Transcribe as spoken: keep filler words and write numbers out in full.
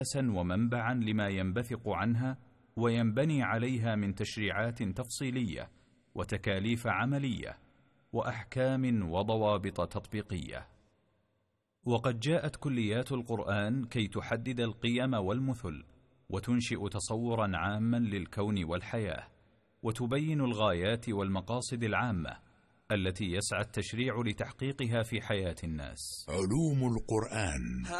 أساسا ومنبعا لما ينبثق عنها وينبني عليها من تشريعات تفصيلية وتكاليف عملية وأحكام وضوابط تطبيقية. وقد جاءت كليات القرآن كي تحدد القيم والمثل وتنشئ تصورا عاما للكون والحياة، وتبين الغايات والمقاصد العامة التي يسعى التشريع لتحقيقها في حياة الناس. علوم القرآن.